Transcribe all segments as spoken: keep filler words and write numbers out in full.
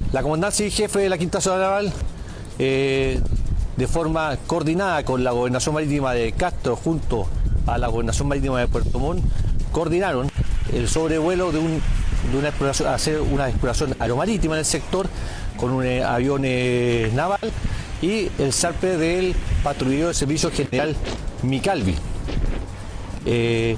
La comandancia y jefe de la Quinta Zona Naval, eh, de forma coordinada con la Gobernación Marítima de Castro junto a la Gobernación Marítima de Puerto Montt, coordinaron el sobrevuelo de, un, de una exploración, hacer una exploración aeromarítima en el sector con un eh, avión eh, naval y el zarpe del patrullero de Servicio General Micalvi. Eh,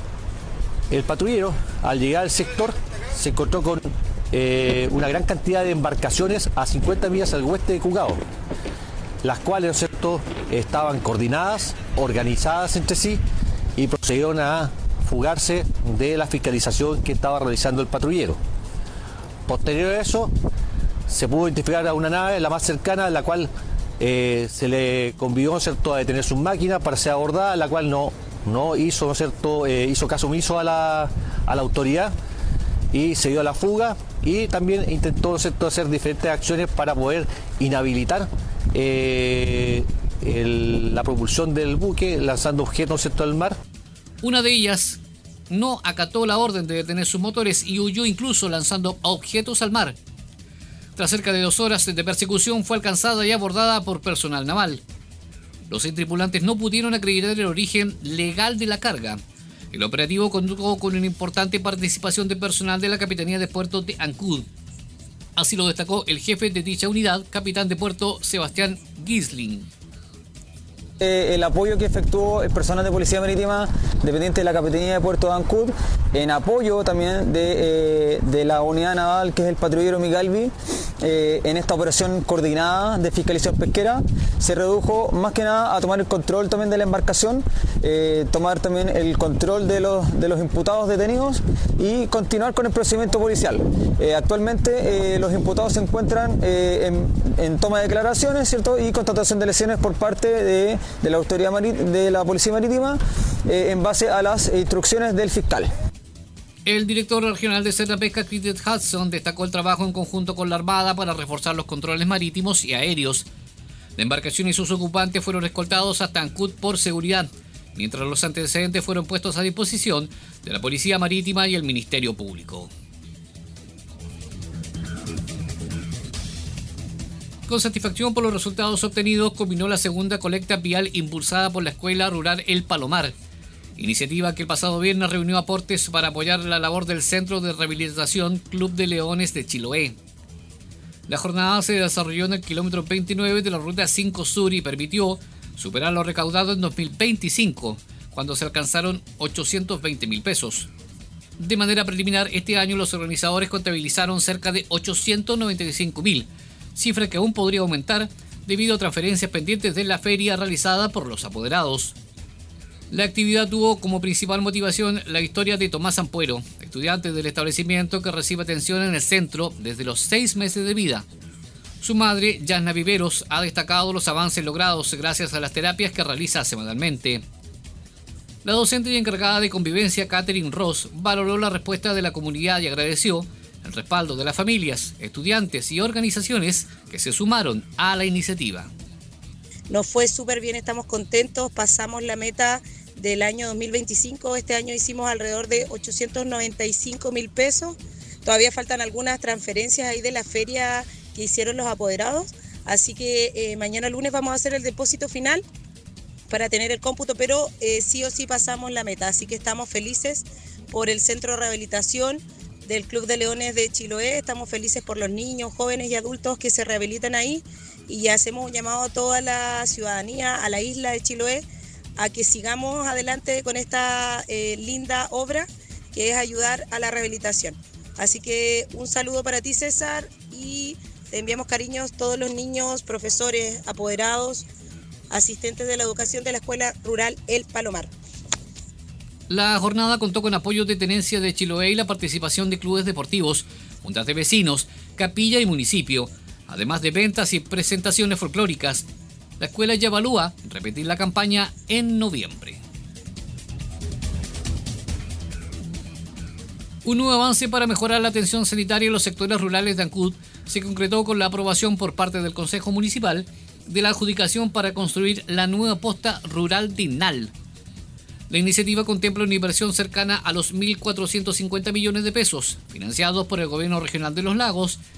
el patrullero, al llegar al sector, se encontró con eh, una gran cantidad de embarcaciones a cincuenta millas al oeste de Cugao, las cuales, ¿no es cierto?, estaban coordinadas, organizadas entre sí y procedieron a fugarse de la fiscalización que estaba realizando el patrullero. Posterior a eso, se pudo identificar a una nave, la más cercana, a la cual eh, se le convidó, ¿no es cierto?, a detener sus máquinas para ser abordada, la cual no, no hizo, ¿no es cierto?, eh, hizo caso omiso a la, a la autoridad y se dio a la fuga, y también intentó, ¿no es cierto?, hacer diferentes acciones para poder inhabilitar eh, el, la propulsión del buque, lanzando objetos, ¿no es cierto?, al mar. Una de ellas no acató la orden de detener sus motores y huyó incluso lanzando objetos al mar. Tras cerca de dos horas de persecución fue alcanzada y abordada por personal naval. Los seis tripulantes no pudieron acreditar el origen legal de la carga. El operativo contó con una importante participación de personal de la Capitanía de Puerto de Ancud. Así lo destacó el jefe de dicha unidad, capitán de puerto Sebastián Gisling. Eh, el apoyo que efectuó el personal de Policía Marítima dependiente de la Capitanía de Puerto de Ancud, en apoyo también de, eh, de la unidad naval que es el patrullero Micalvi, eh, en esta operación coordinada de fiscalización pesquera, se redujo más que nada a tomar el control también de la embarcación, eh, tomar también el control de los, de los imputados detenidos y continuar con el procedimiento policial. Eh, actualmente eh, los imputados se encuentran eh, en, en toma de declaraciones, ¿cierto?, y constatación de lesiones por parte de de la autoridad de la Policía Marítima eh, en base a las instrucciones del fiscal. El director regional de Cerna Pesca, Cricket Hudson, destacó el trabajo en conjunto con la Armada para reforzar los controles marítimos y aéreos. La embarcación y sus ocupantes fueron escoltados hasta Ancud por seguridad, mientras los antecedentes fueron puestos a disposición de la Policía Marítima y el Ministerio Público. Con satisfacción por los resultados obtenidos, culminó la segunda colecta vial impulsada por la Escuela Rural El Palomar, iniciativa que el pasado viernes reunió aportes para apoyar la labor del Centro de Rehabilitación Club de Leones de Chiloé. La jornada se desarrolló en el kilómetro veintinueve de la Ruta cinco Sur y permitió superar lo recaudado en dos mil veinticinco, cuando se alcanzaron ochocientos veinte mil pesos. De manera preliminar, este año los organizadores contabilizaron cerca de ochocientos noventa y cinco mil, cifra que aún podría aumentar debido a transferencias pendientes de la feria realizada por los apoderados. La actividad tuvo como principal motivación la historia de Tomás Ampuero, estudiante del establecimiento que recibe atención en el centro desde los seis meses de vida. Su madre, Yasna Viveros, ha destacado los avances logrados gracias a las terapias que realiza semanalmente. La docente y encargada de convivencia, Catherine Ross, valoró la respuesta de la comunidad y agradeció el respaldo de las familias, estudiantes y organizaciones que se sumaron a la iniciativa. Nos fue súper bien, estamos contentos, pasamos la meta del año dos mil veinticinco, este año hicimos alrededor de ochocientos noventa y cinco mil pesos, todavía faltan algunas transferencias ahí de la feria que hicieron los apoderados, así que eh, mañana lunes vamos a hacer el depósito final para tener el cómputo, pero eh, sí o sí pasamos la meta, así que estamos felices por el Centro de Rehabilitación del Club de Leones de Chiloé, estamos felices por los niños, jóvenes y adultos que se rehabilitan ahí y hacemos un llamado a toda la ciudadanía, a la isla de Chiloé, a que sigamos adelante con esta eh, linda obra que es ayudar a la rehabilitación. Así que un saludo para ti, César, y te enviamos cariños todos los niños, profesores, apoderados, asistentes de la educación de la Escuela Rural El Palomar. La jornada contó con apoyo de Tenencia de Chiloé y la participación de clubes deportivos, juntas de vecinos, capilla y municipio, además de ventas y presentaciones folclóricas. La escuela ya evalúa repetir la campaña en noviembre. Un nuevo avance para mejorar la atención sanitaria en los sectores rurales de Ancud se concretó con la aprobación por parte del Consejo Municipal de la adjudicación para construir la nueva posta rural de Inal. La iniciativa contempla una inversión cercana a los mil cuatrocientos cincuenta millones de pesos, financiados por el Gobierno Regional de los Lagos